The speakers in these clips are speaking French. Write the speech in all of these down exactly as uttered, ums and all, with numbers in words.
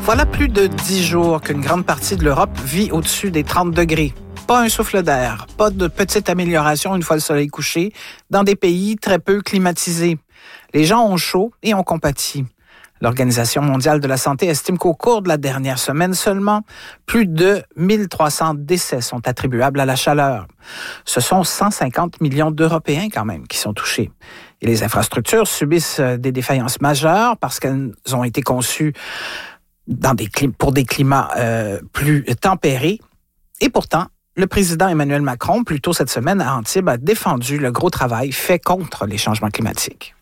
Voilà plus de dix jours qu'une grande partie de l'Europe vit au-dessus des trente degrés. Pas un souffle d'air, pas de petite amélioration une fois le soleil couché, dans des pays très peu climatisés. Les gens ont chaud et on compatit. L'Organisation mondiale de la santé estime qu'au cours de la dernière semaine seulement, plus de mille trois cents décès sont attribuables à la chaleur. Ce sont cent cinquante millions d'Européens quand même qui sont touchés. Et les infrastructures subissent des défaillances majeures parce qu'elles ont été conçues dans des clim- pour des climats euh, plus tempérés. Et pourtant, le président Emmanuel Macron, plus tôt cette semaine à Antibes, a défendu le gros travail fait contre les changements climatiques.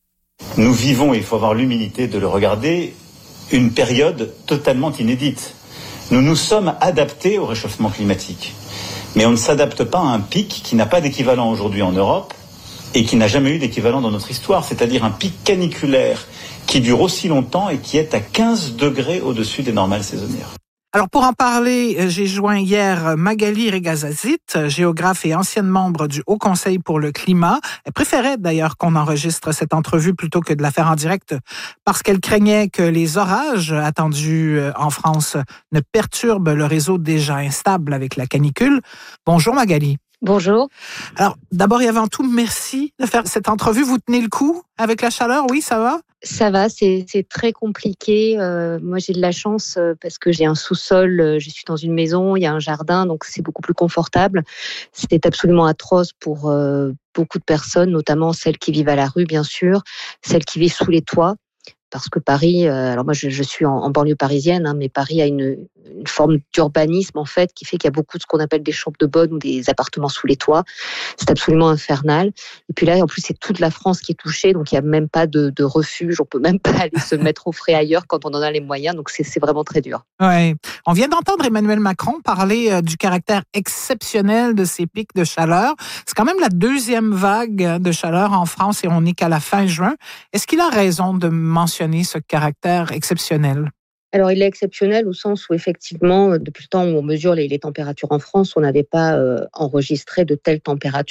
Nous vivons, et il faut avoir l'humilité de le regarder, une période totalement inédite. Nous nous sommes adaptés au réchauffement climatique. Mais on ne s'adapte pas à un pic qui n'a pas d'équivalent aujourd'hui en Europe et qui n'a jamais eu d'équivalent dans notre histoire, c'est-à-dire un pic caniculaire qui dure aussi longtemps et qui est à quinze degrés au-dessus des normales saisonnières. Alors, pour en parler, j'ai joint hier Magali Regazazit, géographe et ancienne membre du Haut Conseil pour le climat. Elle préférait d'ailleurs qu'on enregistre cette entrevue plutôt que de la faire en direct parce qu'elle craignait que les orages attendus en France ne perturbent le réseau déjà instable avec la canicule. Bonjour Magali. Bonjour. Alors, d'abord et avant tout, merci de faire cette entrevue. Vous tenez le coup avec la chaleur, oui, ça va? Ça va, c'est, c'est très compliqué. Euh, moi, j'ai de la chance euh, parce que j'ai un sous-sol, euh, je suis dans une maison, il y a un jardin, donc c'est beaucoup plus confortable. C'était absolument atroce pour euh, beaucoup de personnes, notamment celles qui vivent à la rue, bien sûr, celles qui vivent sous les toits. Parce que Paris, euh, alors moi je, je suis en, en banlieue parisienne, hein, mais Paris a une, une forme d'urbanisme en fait qui fait qu'il y a beaucoup de ce qu'on appelle des chambres de bonne ou des appartements sous les toits. C'est absolument infernal. Et puis là, en plus, c'est toute la France qui est touchée, donc il n'y a même pas de, de refuge. On peut même pas aller se mettre au frais ailleurs quand on en a les moyens. Donc c'est, c'est vraiment très dur. Ouais. On vient d'entendre Emmanuel Macron parler euh, du caractère exceptionnel de ces pics de chaleur. C'est quand même la deuxième vague de chaleur en France et on n'est qu'à la fin juin. Est-ce qu'il a raison de mentionner ce caractère exceptionnel? Alors, il est exceptionnel au sens où, effectivement, depuis le temps où on mesure les, les températures en France, on n'avait pas euh, enregistré de telles températures